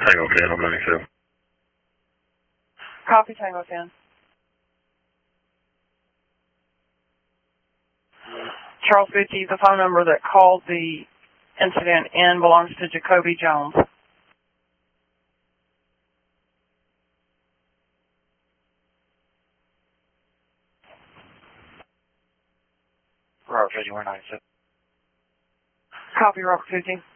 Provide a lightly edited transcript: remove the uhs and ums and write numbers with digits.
Tango 10, I'm 97. Copy, Tango 10. Charles Gucci, the phone number that called the incident in belongs to Jacoby Jones. Robert 5197. Copy, Robert Gucci.